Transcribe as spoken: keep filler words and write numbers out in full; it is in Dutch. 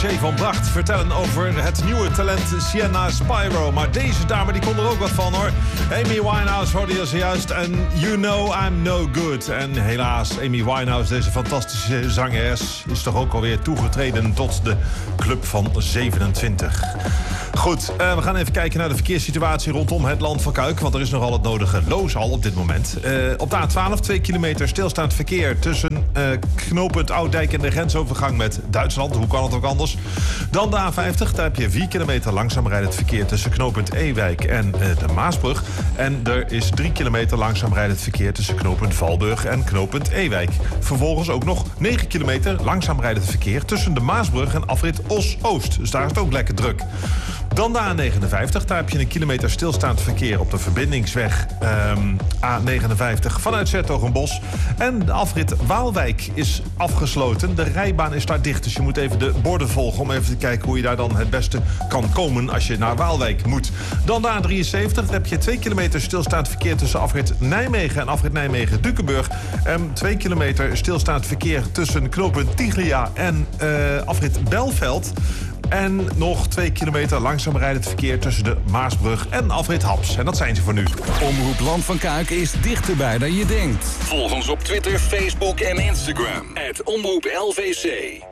Roger van Bracht vertellen over het nieuwe talent Sienna Spyro. Maar deze dame die kon er ook wat van hoor. Amy Winehouse hoorde je zojuist en You Know I'm No Good. En helaas, Amy Winehouse, deze fantastische zangeres, is toch ook alweer toegetreden tot de Club van zevenentwintig. Goed, uh, we gaan even kijken naar de verkeerssituatie rondom het Land van Kuik. Want er is nogal het nodige loos al op dit moment. Uh, op de A twaalf, twee kilometer stilstaand verkeer tussen uh, knooppunt Ouddijk en de grensovergang met Duitsland. Hoe kan het ook anders? Dan de A vijftig, daar heb je vier kilometer langzaam rijdend verkeer tussen knooppunt Ewijk en uh, de Maasbrug. En er is drie kilometer langzaam rijdend verkeer tussen knooppunt Valburg en knooppunt Ewijk. Vervolgens ook nog negen kilometer langzaam rijdend verkeer tussen de Maasbrug en afrit Os-Oost. Dus daar is het ook lekker druk. Dan de A negenenvijftig, daar heb je een kilometer stilstaand verkeer op de verbindingsweg um, A negenenvijftig vanuit 's-Hertogenbosch. En de afrit Waalwijk is afgesloten. De rijbaan is daar dicht, dus je moet even de borden volgen om even te kijken hoe je daar dan het beste kan komen als je naar Waalwijk moet. Dan de A drieënzeventig, daar heb je twee kilometer stilstaand verkeer tussen afrit Nijmegen en afrit Nijmegen-Dukenburg. En twee kilometer stilstaand verkeer tussen knooppunt Tiglia en uh, afrit Belveld. En nog twee kilometer langzaam rijdend verkeer tussen de Maasbrug en afrit Haps. En dat zijn ze voor nu. Omroep Land van Kuik is dichterbij dan je denkt. Volg ons op Twitter, Facebook en Instagram. at Omroep L V C.